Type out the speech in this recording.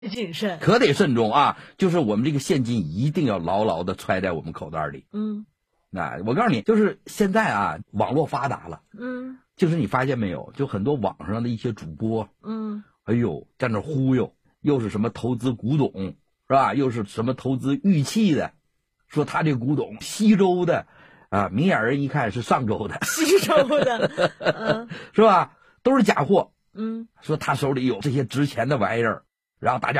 谨慎， 可得慎重啊！就是我们这个现金一定要牢牢的揣在我们口袋里。我告诉你，就是现在啊，网络发达了。就是你发现没有，就很多网上的一些主播，哎呦，在那忽悠，又是什么投资古董，是吧？又是什么投资玉器的，说他这古董西周的，啊，明眼人一看是上周的， 西周的， 是吧？都是假货。说他手里有这些值钱的玩意儿，然后大家